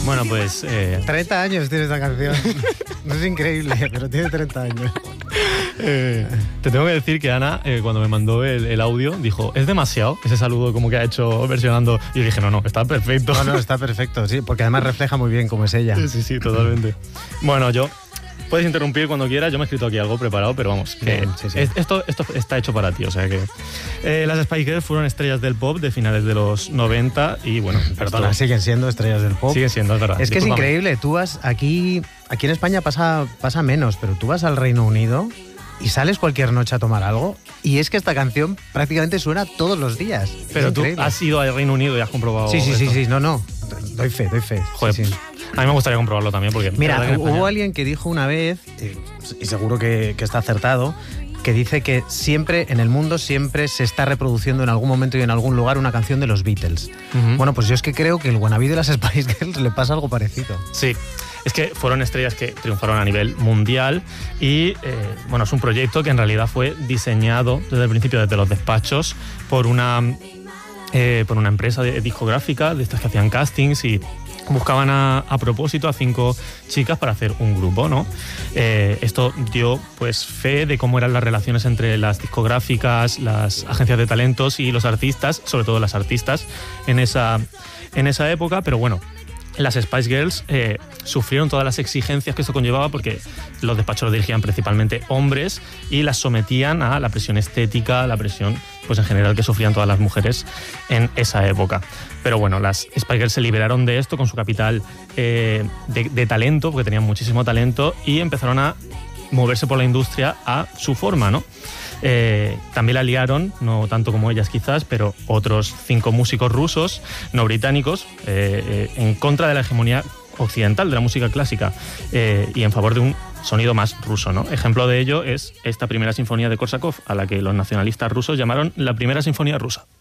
Bueno, pues... 30 años tiene esta canción. No es increíble, pero tiene 30 años. Te tengo que decir que Ana, cuando me mandó el audio, dijo, es demasiado ese saludo como que ha hecho versionando. Y yo dije, no, está perfecto. No, está perfecto, sí, porque además refleja muy bien cómo es ella. Sí, totalmente. Bueno, puedes interrumpir cuando quieras, yo me he escrito aquí algo preparado, pero vamos, que sí. Esto está hecho para ti, o sea que... las Spice Girls fueron estrellas del pop de finales de los 90 y bueno... Perdona, siguen siendo estrellas del pop. Siguen siendo, es verdad. Es que es increíble, tú vas aquí en España pasa menos, pero tú vas al Reino Unido y sales cualquier noche a tomar algo y es que esta canción prácticamente suena todos los días. Pero tú has ido al Reino Unido y has comprobado Sí, esto. no, doy fe. Joder, sí. A mí me gustaría comprobarlo también porque... Mira, hubo alguien que dijo una vez, y seguro que está acertado, que dice que siempre en el mundo siempre se está reproduciendo en algún momento y en algún lugar una canción de los Beatles. Bueno, pues yo es que creo que el Wannabe de las Spice Girls le pasa algo parecido. Sí, es que fueron estrellas que triunfaron a nivel mundial y bueno, es un proyecto que en realidad fue diseñado desde el principio, desde los despachos, por una empresa discográfica de estas que hacían castings y buscaban a propósito a 5 chicas para hacer un grupo, ¿no? Esto dio pues fe de cómo eran las relaciones entre las discográficas, las agencias de talentos y los artistas, sobre todo las artistas en esa época, pero bueno, las Spice Girls sufrieron todas las exigencias que esto conllevaba porque los despachos los dirigían principalmente hombres y las sometían a la presión estética, la presión pues en general que sufrían todas las mujeres en esa época. Pero bueno, las Spice Girls se liberaron de esto con su capital de talento, porque tenían muchísimo talento, y empezaron a moverse por la industria a su forma, ¿no? También la liaron, no tanto como ellas quizás, pero otros 5 músicos rusos, no británicos, en contra de la hegemonía occidental de la música clásica y en favor de un sonido más ruso, ¿no? Ejemplo de ello es esta primera sinfonía de Korsakov, a la que los nacionalistas rusos llamaron la primera sinfonía rusa.